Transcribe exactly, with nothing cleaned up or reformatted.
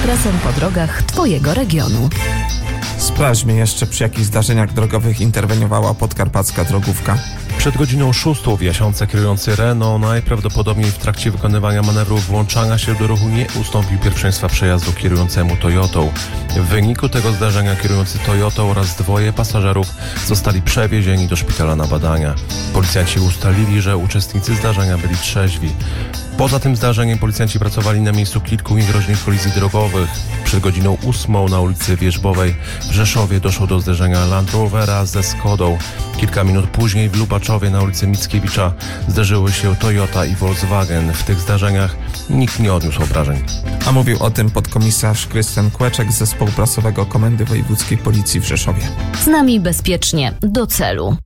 Ekspresem po drogach Twojego regionu. Sprawdźmy jeszcze, przy jakich zdarzeniach drogowych interweniowała podkarpacka drogówka. Przed godziną szóstą w Jasiące kierujący Renault najprawdopodobniej w trakcie wykonywania manewru włączania się do ruchu nie ustąpił pierwszeństwa przejazdu kierującemu Toyotą. W wyniku tego zdarzenia kierujący Toyotą oraz dwoje pasażerów zostali przewiezieni do szpitala na badania. Policjanci ustalili, że uczestnicy zdarzenia byli trzeźwi. Poza tym zdarzeniem policjanci pracowali na miejscu kilku niegroźnych kolizji drogowych. Przed godziną ósmą na ulicy Wierzbowej w Rzeszowie doszło do zderzenia Land Rovera ze Skodą. Kilka minut później w Lubaczowie na ulicy Mickiewicza zderzyły się Toyota i Volkswagen. W tych zdarzeniach nikt nie odniósł obrażeń. A mówił o tym podkomisarz Krystian Kłeczek z Zespołu Prasowego Komendy Wojewódzkiej Policji w Rzeszowie. Z nami bezpiecznie do celu.